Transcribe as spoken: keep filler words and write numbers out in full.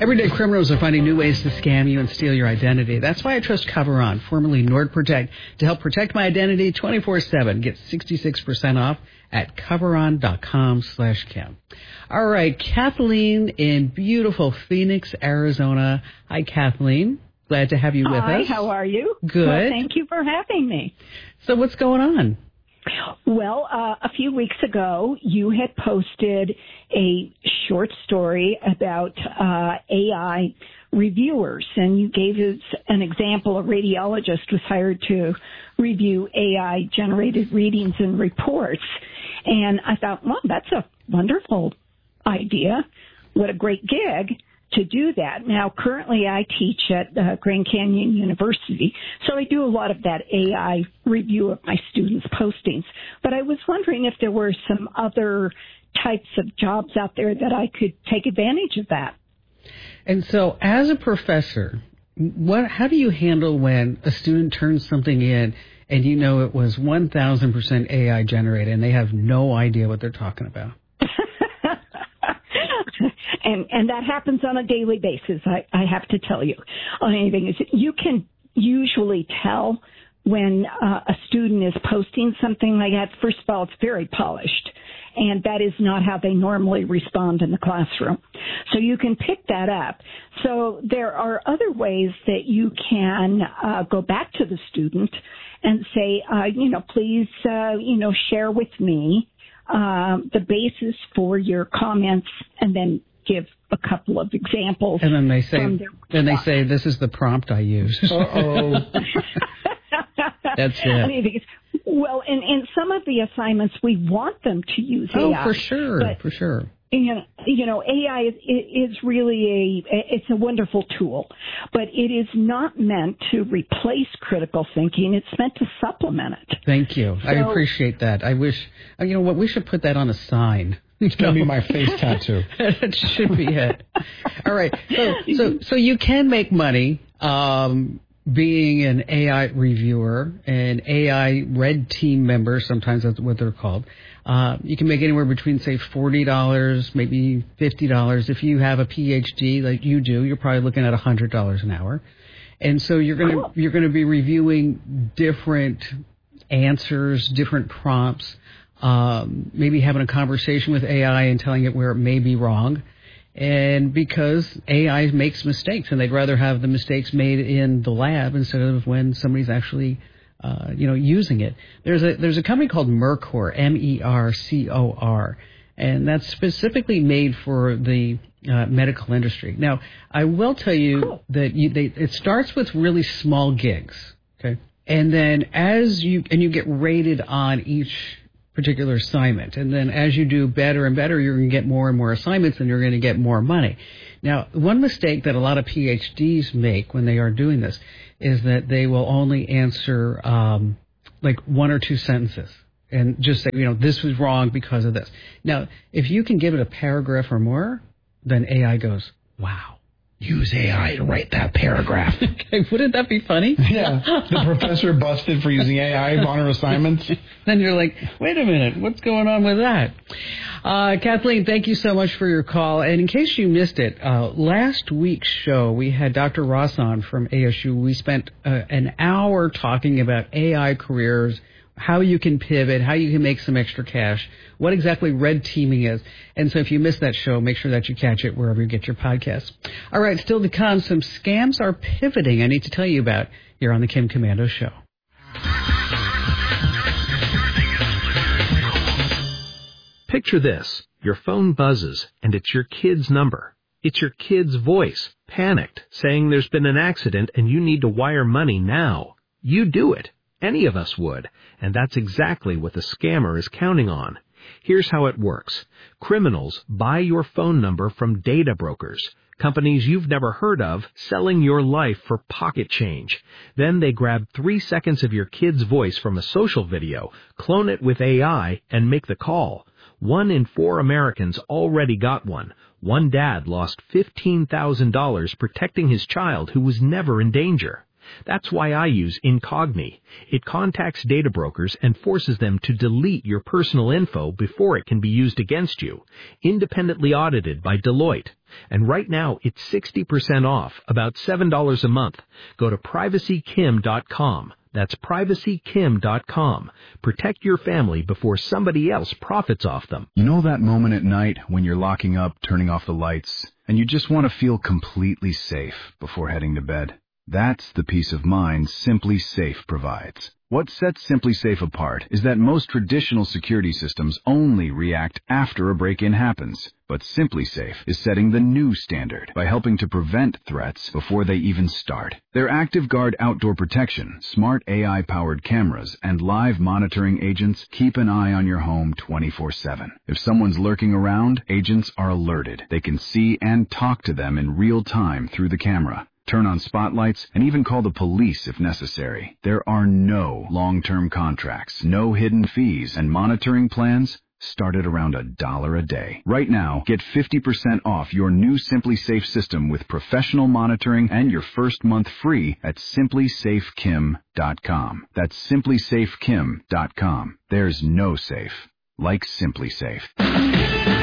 Everyday criminals are finding new ways to scam you and steal your identity. That's why I trust Coveron, formerly NordProtect, to help protect my identity twenty-four seven. Get sixty-six percent off at coveron.com slash Kim. All right, Kathleen in beautiful Phoenix, Arizona. Hi, Kathleen. Glad to have you with Hi, us. how are you? Good. Well, thank you for having me. So what's going on? Well, uh, a few weeks ago, you had posted a short story about uh, A I reviewers, and you gave us an example. A radiologist was hired to review A I-generated readings and reports. And I thought, well, that's a wonderful idea. What a great gig to do that. Now, currently I teach at uh, Grand Canyon University, so I do a lot of that A I review of my students' postings. But I was wondering if there were some other types of jobs out there that I could take advantage of that. And so as a professor, what, how do you handle when a student turns something in and you know it was one thousand percent A I generated and they have no idea what they're talking about? And and that happens on a daily basis, I, I have to tell you. On anything is you can usually tell when uh, a student is posting something like that. First of all, it's very polished, and that is not how they normally respond in the classroom. So you can pick that up. So there are other ways that you can uh, go back to the student and say, uh, you know, please, uh, you know, share with me um, the basis for your comments, and then give a couple of examples. And then they say, then they say, this is the prompt I use. Uh-oh. That's it. Well, in, in some of the assignments, we want them to use oh, A I. Oh, for sure, but, for sure. You know, you know, A I is, is really a, it's a wonderful tool, but it is not meant to replace critical thinking. It's meant to supplement it. Thank you. So, I appreciate that. I wish, you know what, we should put that on a sign. It's going to be my face tattoo. That should be it. All right. So, so, so you can make money um, being an A I reviewer, an A I red team member. Sometimes that's what they're called. Uh, you can make anywhere between, say, forty dollars, maybe fifty dollars. If you have a P H D like you do, you're probably looking at one hundred dollars an hour. And so you're going to cool. you're going to be reviewing different answers, different prompts. Um, maybe having a conversation with A I and telling it where it may be wrong. And because A I makes mistakes, and they'd rather have the mistakes made in the lab instead of when somebody's actually, uh, you know, using it. There's a there's a company called Mercor, M E R C O R, and that's specifically made for the uh, medical industry. Now, I will tell you cool. that you, they, it starts with really small gigs, okay, and then as you and you get rated on each particular assignment. And then as you do better and better, you're going to get more and more assignments and you're going to get more money. Now, one mistake that a lot of P H Ds make when they are doing this is that they will only answer um, like one or two sentences and just say, you know, this was wrong because of this. Now, if you can give it a paragraph or more, then A I goes, wow. Use A I to write that paragraph. Okay, wouldn't that be funny? Yeah. The professor busted for using A I on her assignments. Then you're like, wait a minute, what's going on with that? Uh, Kathleen, thank you so much for your call. And in case you missed it, uh, last week's show, we had Doctor Ross on from A S U. We spent uh, an hour talking about A I careers, how you can pivot, how you can make some extra cash, what exactly red teaming is. And so if you missed that show, make sure that you catch it wherever you get your podcasts. All right, still to come, some scams are pivoting I need to tell you about here on the Kim Komando Show. Picture this. Your phone buzzes, and it's your kid's number. It's your kid's voice, panicked, saying there's been an accident and you need to wire money now. You do it. Any of us would, and that's exactly what the scammer is counting on. Here's how it works. Criminals buy your phone number from data brokers, companies you've never heard of selling your life for pocket change. Then they grab three seconds of your kid's voice from a social video, clone it with A I, and make the call. One in four Americans already got one. One dad lost fifteen thousand dollars protecting his child who was never in danger. That's why I use Incogni. It contacts data brokers and forces them to delete your personal info before it can be used against you. Independently audited by Deloitte. And right now, it's sixty percent off, about seven dollars a month. Go to privacy kim dot com. That's privacy kim dot com. Protect your family before somebody else profits off them. You know that moment at night when you're locking up, turning off the lights, and you just want to feel completely safe before heading to bed? That's the peace of mind Simply Safe provides. What sets Simply Safe apart is that most traditional security systems only react after a break-in happens. But Simply Safe is setting the new standard by helping to prevent threats before they even start. Their ActiveGuard outdoor protection, smart A I-powered cameras, and live monitoring agents keep an eye on your home twenty-four seven. If someone's lurking around, agents are alerted. They can see and talk to them in real time through the camera. Turn on spotlights, and even call the police if necessary. There are no long-term contracts, no hidden fees, and monitoring plans start at around a dollar a day. Right now, get fifty percent off your new Simply Safe system with professional monitoring and your first month free at simply safe kim dot com. That's simply safe kim dot com. There's no safe like Simply Safe.